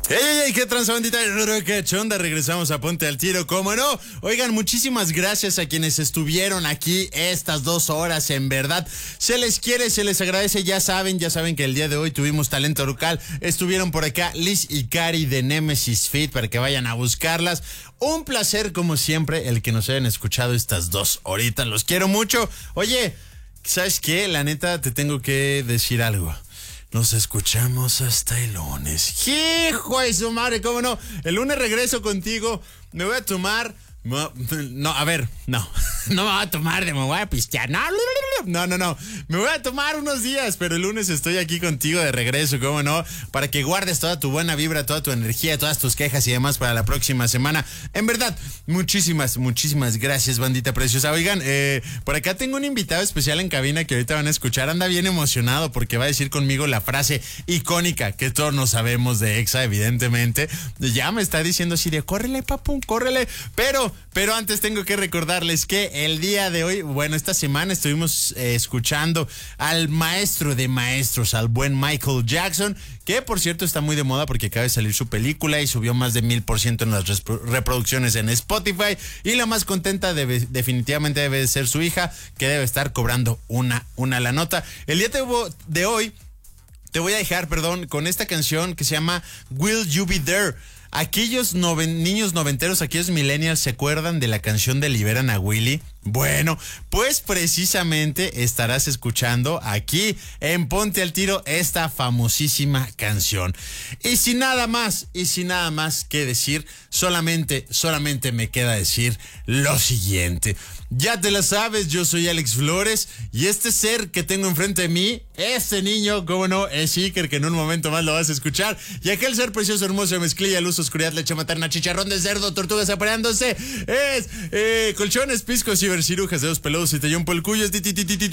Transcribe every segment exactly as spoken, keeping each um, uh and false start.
¡Ey, ey, ey! ¿Qué tranza, bandita? ¡Qué chonda! Regresamos a Ponte al Tiro, ¿cómo no? Oigan, muchísimas gracias a quienes estuvieron aquí estas dos horas, en verdad. Se les quiere, se les agradece, ya saben, ya saben que el día de hoy tuvimos talento local. Estuvieron por acá Liz y Cari de Nemesis Fit para que vayan a buscarlas. Un placer, como siempre, el que nos hayan escuchado estas dos horitas. Los quiero mucho. Oye, ¿sabes qué? La neta, te tengo que decir algo. Nos escuchamos hasta el lunes. ¡Hijo de su madre! ¿Cómo no? El lunes regreso contigo. Me voy a tomar... No, a ver, no. No me voy a tomar de me voy a pistear. No, no, no, no. Me voy a tomar unos días, pero el lunes estoy aquí contigo de regreso, ¿cómo no? Para que guardes toda tu buena vibra, toda tu energía, todas tus quejas y demás para la próxima semana. En verdad, muchísimas, muchísimas gracias, bandita preciosa. Oigan, eh, por acá tengo un invitado especial en cabina que ahorita van a escuchar. Anda bien emocionado porque va a decir conmigo la frase icónica que todos nos sabemos de Exa, evidentemente. Ya me está diciendo así de, córrele, papu, córrele. Pero, pero antes tengo que recordarles que el día de hoy, bueno, esta semana estuvimos eh, escuchando al maestro de maestros, al buen Michael Jackson, que por cierto está muy de moda porque acaba de salir su película y subió más de mil por ciento en las reproducciones en Spotify. Y la más contenta debe, definitivamente debe de ser su hija, que debe estar cobrando una, una la nota. El día de hoy te voy a dejar, perdón, con esta canción que se llama Will You Be There. Aquellos noven, niños noventeros, aquellos millennials, ¿se acuerdan de la canción de Liberan a Willy? Bueno, pues precisamente estarás escuchando aquí en Ponte al Tiro esta famosísima canción. Y sin nada más, y sin nada más que decir, solamente, solamente me queda decir lo siguiente. Ya te la sabes, yo soy Alex Flores y este ser que tengo enfrente de mí, este niño, cómo no, es Iker, que en un momento más lo vas a escuchar. Y aquel ser precioso, hermoso, de mezclilla, luz, oscuridad, leche materna, chicharrón de cerdo, tortugas apareándose, es eh, colchones, piscos, cibercirujas, dedos peludos y tallón por el cuyo, es D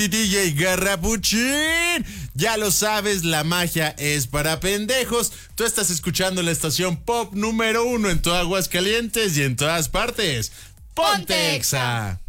J Garrapuchín. Ya lo sabes, la magia es para pendejos. Tú estás escuchando la estación pop número uno en todo Aguascalientes y en todas partes. ¡Ponte Exa!